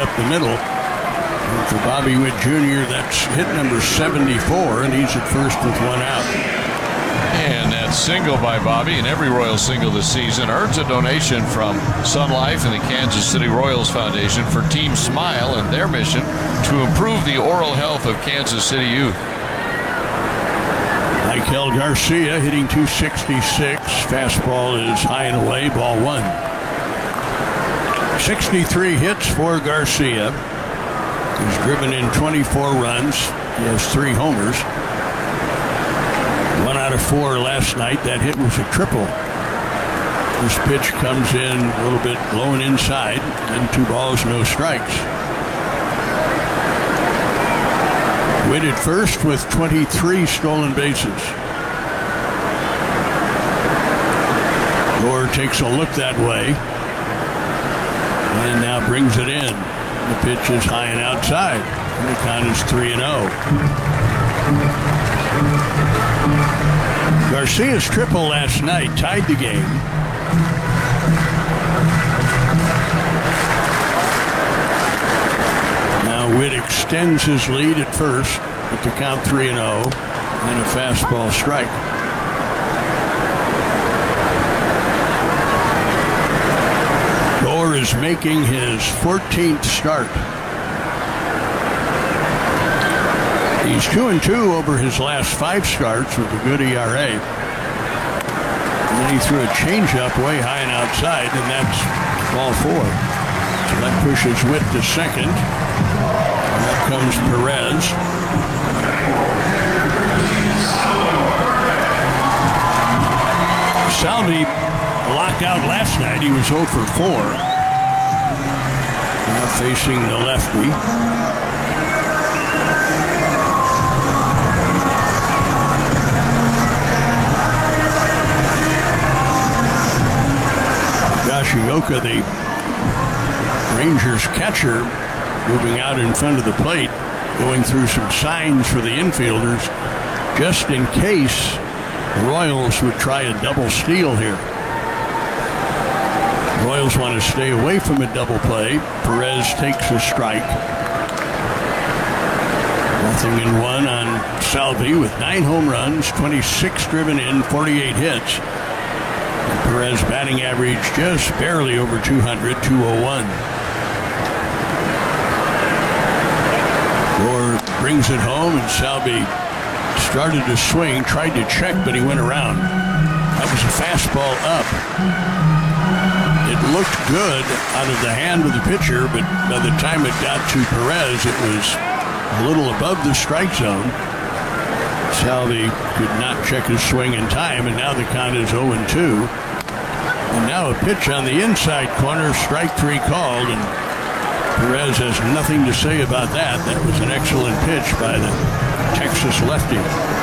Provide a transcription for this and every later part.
up the middle. And for Bobby Witt Jr., that's hit number 74, and he's at first with one out. And that single by Bobby, and every Royals single this season, earns a donation from Sun Life and the Kansas City Royals Foundation for Team Smile and their mission to improve the oral health of Kansas City youth. Michael Garcia hitting .266. Fastball is high and away, ball one. 63 hits for Garcia. He's driven in 24 runs. He has 3 homers. 1 out of 4 last night. That hit was a triple. This pitch comes in a little bit low and inside, and 2 balls, no strikes. Witt at first with 23 stolen bases. Gore takes a look that way and now brings it in. The pitch is high and outside, and the count is 3-0. Garcia's triple last night tied the game. Now Witt extends his lead at first with the count 3-0 and a fastball strike. Gore is making his 14th start. He's 2-2 over his last 5 starts with a good ERA. And then he threw a changeup way high and outside, and that's ball 4. So that pushes Witt to second. And up comes Perez. Salvi locked out last night. He was 0 for 4. Now facing the lefty. Yoshioka, the Rangers catcher, moving out in front of the plate, going through some signs for the infielders, just in case the Royals would try a double steal here. The Royals want to stay away from a double play. Perez takes a strike. 0-1 on Salvi with 9 home runs, 26 driven in, 48 hits. Perez batting average just barely over 200, 201. Gore brings it home, and Salvi started to swing, tried to check, but he went around. That was a fastball up. It looked good out of the hand of the pitcher, but by the time it got to Perez, it was a little above the strike zone. Salvi could not check his swing in time, and now the count is 0-2. And now a pitch on the inside corner, strike 3 called, and Perez has nothing to say about that. That was an excellent pitch by the Texas lefty.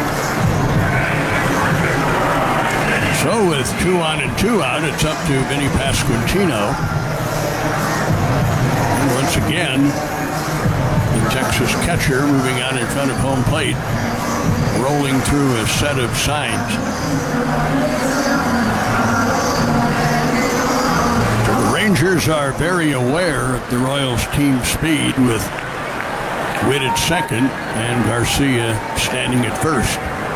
So with 2 on and 2 out, it's up to Vinny Pasquantino. And once again, the Texas catcher moving out in front of home plate, rolling through a set of signs. Rangers are very aware of the Royals' team speed, with Witt at second and Garcia standing at first.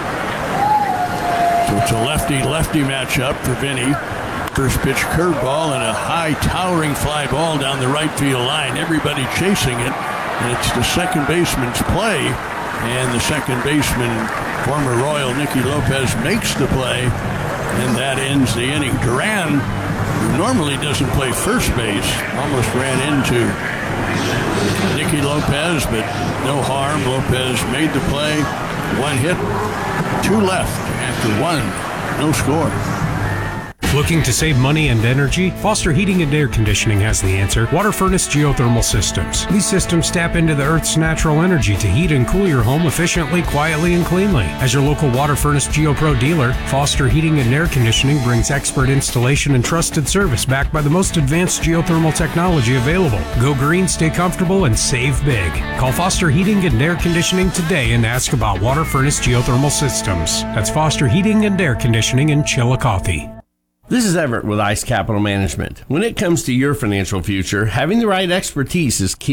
So it's a lefty-lefty matchup for Vinny. First pitch curveball and a high towering fly ball down the right field line. Everybody chasing it, and it's the second baseman's play. And the second baseman, former Royal Nicky Lopez, makes the play, and that ends the inning. Duran, who normally doesn't play first base, almost ran into Nicky Lopez, but no harm. Lopez made the play. 1 hit, 2 left after 1. No score. Looking to save money and energy? Foster Heating and Air Conditioning has the answer. Water Furnace Geothermal Systems. These systems tap into the Earth's natural energy to heat and cool your home efficiently, quietly, and cleanly. As your local Water Furnace GeoPro dealer, Foster Heating and Air Conditioning brings expert installation and trusted service backed by the most advanced geothermal technology available. Go green, stay comfortable, and save big. Call Foster Heating and Air Conditioning today and ask about Water Furnace Geothermal Systems. That's Foster Heating and Air Conditioning in Chillicothe. This is Everett with ICE Capital Management. When it comes to your financial future, having the right expertise is key.